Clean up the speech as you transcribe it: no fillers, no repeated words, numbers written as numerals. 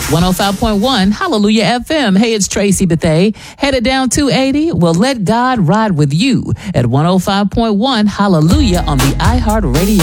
105.1 Hallelujah FM. Hey, it's Tracy Bethea. Headed down 280. Well, let God ride with you at 105.1 Hallelujah on the iHeartRadio